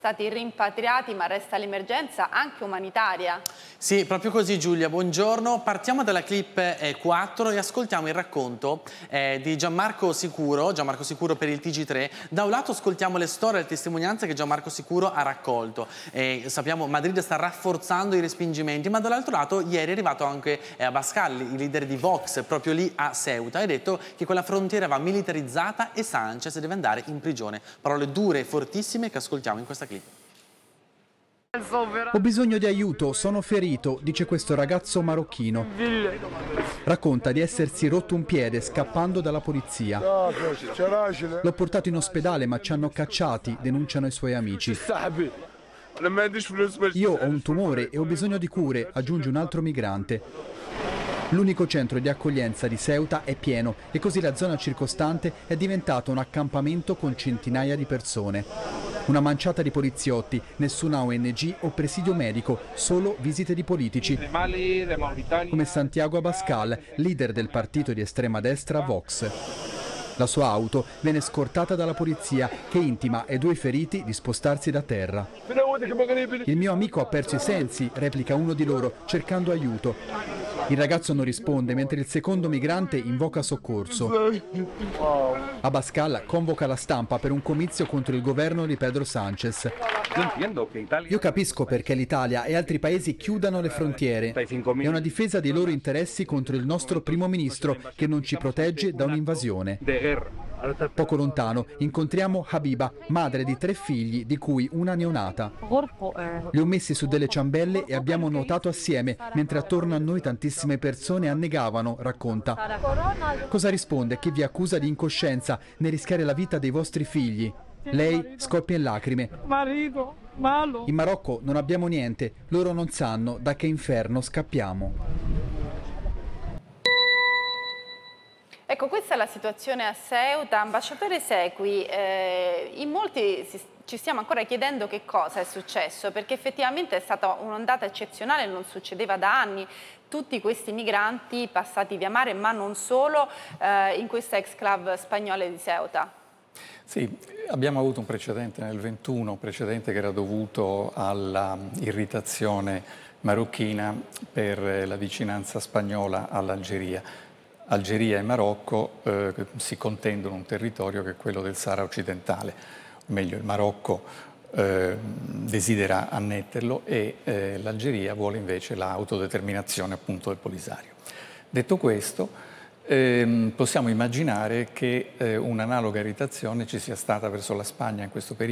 Stati rimpatriati, ma resta l'emergenza anche umanitaria. Sì, proprio così Giulia, buongiorno. Partiamo dalla clip 4 e ascoltiamo il racconto di Gianmarco Sicuro per il TG3. Da un lato ascoltiamo le storie e le testimonianze che Gianmarco Sicuro ha raccolto. Sappiamo che Madrid sta rafforzando i respingimenti, ma dall'altro lato ieri è arrivato anche Abascal, il leader di Vox, proprio lì a Ceuta, e ha detto che quella frontiera va militarizzata e Sanchez deve andare in prigione. Parole dure e fortissime che ascoltiamo in questa clip. Ho bisogno di aiuto, sono ferito, dice questo ragazzo marocchino. Racconta di essersi rotto un piede scappando dalla polizia. L'ho portato in ospedale ma ci hanno cacciati, denunciano i suoi amici. Io ho un tumore e ho bisogno di cure, aggiunge un altro migrante. L'unico centro di accoglienza di Ceuta è pieno e così la zona circostante è diventata un accampamento con centinaia di persone. Una manciata di poliziotti, nessuna ONG o presidio medico, solo visite di politici, come Santiago Abascal, leader del partito di estrema destra Vox. La sua auto viene scortata dalla polizia che intima ai due feriti di spostarsi da terra. Il mio amico ha perso i sensi, replica uno di loro, cercando aiuto. Il ragazzo non risponde mentre il secondo migrante invoca soccorso. Abascal convoca la stampa per un comizio contro il governo di Pedro Sánchez. Io capisco perché l'Italia e altri paesi chiudano le frontiere. È una difesa dei loro interessi contro il nostro primo ministro che non ci protegge da un'invasione. Poco lontano incontriamo Habiba, madre di 3 figli, di cui una neonata. Li ho messi su delle ciambelle e abbiamo nuotato assieme, mentre attorno a noi tantissime persone annegavano, racconta. Cosa risponde chi vi accusa di incoscienza nel rischiare la vita dei vostri figli? Lei scoppia in lacrime. In Marocco non abbiamo niente, loro non sanno da che inferno scappiamo. Ecco, questa è la situazione a Ceuta. Ambasciatore Sequi, in molti ci stiamo ancora chiedendo che cosa è successo, perché effettivamente è stata un'ondata eccezionale, non succedeva da anni. Tutti questi migranti passati via mare, ma non solo, in questa exclave spagnola di Ceuta. Sì, abbiamo avuto un precedente nel 21, un precedente che era dovuto all'irritazione marocchina per la vicinanza spagnola all'Algeria. Algeria e Marocco si contendono un territorio che è quello del Sahara occidentale, o meglio il Marocco desidera annetterlo e l'Algeria vuole invece l'autodeterminazione appunto del Polisario. Detto questo, possiamo immaginare che un'analoga irritazione ci sia stata verso la Spagna in questo periodo.